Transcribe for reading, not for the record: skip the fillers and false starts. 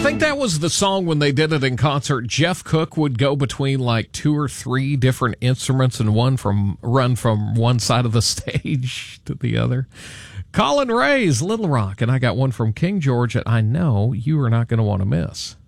think that was the song when they did it in concert. Jeff Cook would go between like 2 or 3 different instruments and run from one side of the stage to the other. Colin Ray's Little Rock, and I got one from King George that I know you are not going to want to miss.